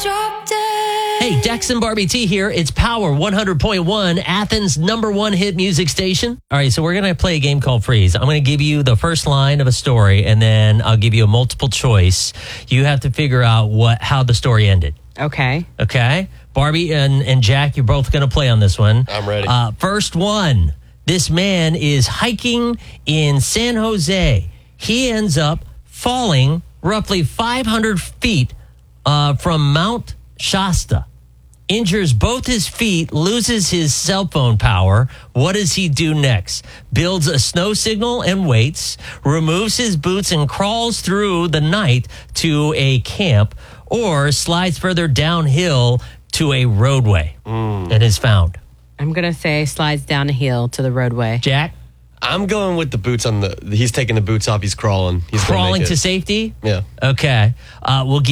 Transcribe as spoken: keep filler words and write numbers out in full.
Drop dead. Hey, Dex and Barbie T here. It's Power one hundred point one, Athens' number one hit music station. All right, so we're going to play a game called Freeze. I'm going to give you the first line of a story, and then I'll give you a multiple choice. You have to figure out what how the story ended. Okay. Okay? Barbie and, and Jack, you're both going to play on this one. I'm ready. Uh, first one. This man is hiking in San Jose. He ends up falling roughly five hundred feet uh, from Mount Shasta. Injures both his feet, loses his cell phone power. What does he do next? Builds a snow signal and waits, removes his boots and crawls through the night to a camp, or slides further downhill to a roadway Mm. and is found. I'm going to say slides down a hill to the roadway. Jack? I'm going with the boots on the. He's taking the boots off. He's crawling. He's gonna Crawling make it. to safety? Yeah. Okay. Uh, we'll give